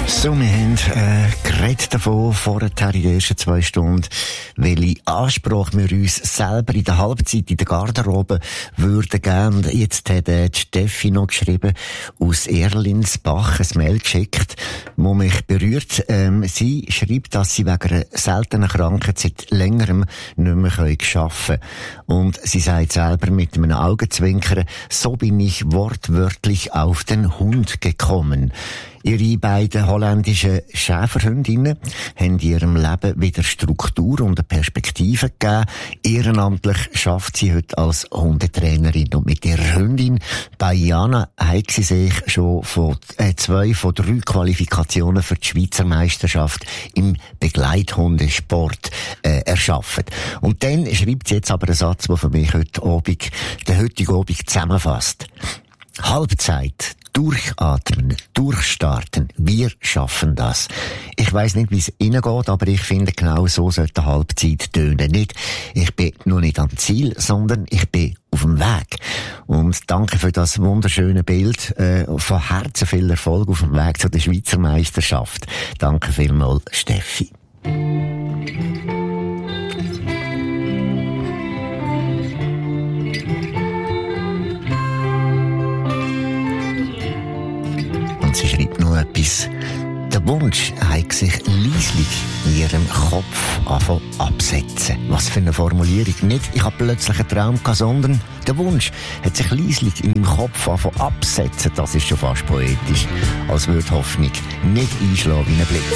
So, wir haben geredet davon, vorher in den ersten 2 Stunden, welche Ansprache wir uns selber in der Halbzeit in der Garderobe würden geben. Und jetzt hat die Steffi noch geschrieben, aus Erlinsbach ein Mail geschickt, das mich berührt. Sie schreibt, dass sie wegen einer seltenen Krankheit seit längerem nicht mehr arbeiten können. Und sie sagt selber mit einem Augenzwinkern, so bin ich wortwörtlich auf den Hund gekommen. Ihre beiden holländischen Schäferhündinnen haben in ihrem Leben wieder Struktur und eine Perspektive gegeben. Ehrenamtlich schafft sie heute als Hundetrainerin. Und mit ihrer Hündin Diana hat sie sich schon von 2 von 3 Qualifikationen für die Schweizer Meisterschaft im Begleithundesport erschaffen. Und dann schreibt sie jetzt aber einen Satz, der für mich den heutigen Abend zusammenfasst. Halbzeit. Durchatmen, durchstarten. Wir schaffen das. Ich weiss nicht, wie es Ihnen geht, aber ich finde, genau so sollte die Halbzeit tönen. Nicht, ich bin noch nicht am Ziel, sondern ich bin auf dem Weg. Und danke für das wunderschöne Bild. Von Herzen viel Erfolg auf dem Weg zu der Schweizer Meisterschaft. Danke vielmals, Steffi. Sie schreibt noch etwas. Der Wunsch hat sich leislich in ihrem Kopf absetzen. Was für eine Formulierung. Nicht, ich habe plötzlich einen Traum gehabt, sondern der Wunsch hat sich leislich in meinem Kopf absetzen. Das ist schon fast poetisch. Als würde Hoffnung nicht einschlagen wie ein Blitz.